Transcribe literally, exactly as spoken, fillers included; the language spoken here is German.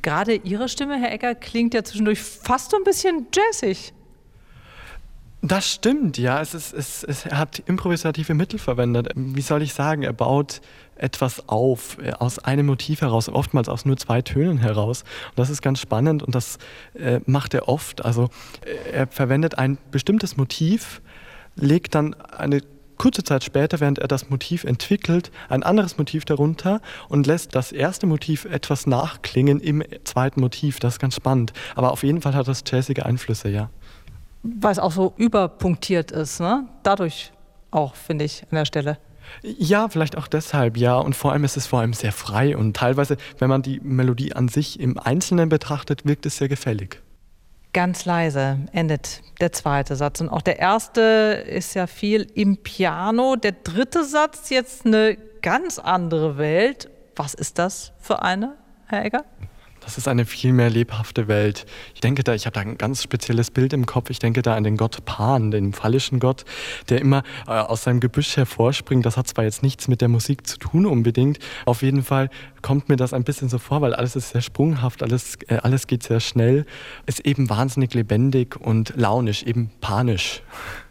Gerade Ihre Stimme, Herr Egger, klingt ja zwischendurch fast so ein bisschen jazzig. Das stimmt, ja. Es ist, es, es, er hat improvisative Mittel verwendet. Wie soll ich sagen, er baut etwas auf, aus einem Motiv heraus, oftmals aus nur zwei Tönen heraus. Und das ist ganz spannend und das äh, macht er oft. Also er verwendet ein bestimmtes Motiv, legt dann eine kurze Zeit später, während er das Motiv entwickelt, ein anderes Motiv darunter und lässt das erste Motiv etwas nachklingen im zweiten Motiv. Das ist ganz spannend. Aber auf jeden Fall hat das jazzige Einflüsse, ja. Weil es auch so überpunktiert ist, ne? Dadurch auch, finde ich, an der Stelle. Ja, vielleicht auch deshalb, ja. Und vor allem ist es vor allem sehr frei. Und teilweise, wenn man die Melodie an sich im Einzelnen betrachtet, wirkt es sehr gefällig. Ganz leise endet der zweite Satz. Und auch der erste ist ja viel im Piano. Der dritte Satz jetzt eine ganz andere Welt. Was ist das für eine, Herr Egger? Das ist eine viel mehr lebhafte Welt. Ich denke da, ich habe da ein ganz spezielles Bild im Kopf. Ich denke da an den Gott Pan, den phallischen Gott, der immer äh, aus seinem Gebüsch hervorspringt. Das hat zwar jetzt nichts mit der Musik zu tun unbedingt. Auf jeden Fall kommt mir das ein bisschen so vor, weil alles ist sehr sprunghaft, alles, äh, alles geht sehr schnell. Ist eben wahnsinnig lebendig und launisch, eben panisch.